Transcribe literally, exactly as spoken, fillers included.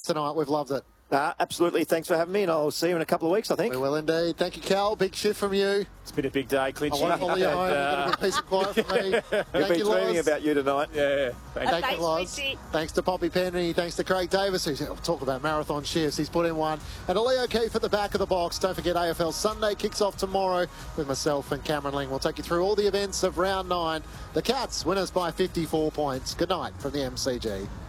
tonight. We've loved it. Uh, absolutely. Thanks for having me, and I'll see you in a couple of weeks, I think. We will indeed. Thank you, Cal. Big shift from you. It's been a big day, clinching. I won't follow you home. You've got a bit of peace and quiet for me. We've Thank been you, dreaming Loz. about you tonight. Yeah, thanks. Thank you, Loz. Thanks to Poppy Penny. Thanks to Craig Davis, who's we'll talk about marathon shifts. He's put in one. And to Leo Keefe at the back of the box. Don't forget, A F L Sunday kicks off tomorrow with myself and Cameron Ling. We'll take you through all the events of round nine. The Cats, winners by fifty-four points. Good night from the M C G.